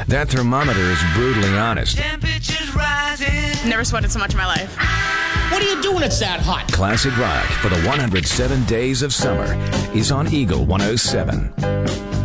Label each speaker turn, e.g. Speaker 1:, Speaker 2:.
Speaker 1: That thermometer is brutally honest.
Speaker 2: Temperatures rising.
Speaker 3: Never sweated so much in my life.
Speaker 4: What are you doing? It's that hot.
Speaker 1: Classic rock for the 107 days of summer is on Eagle 107.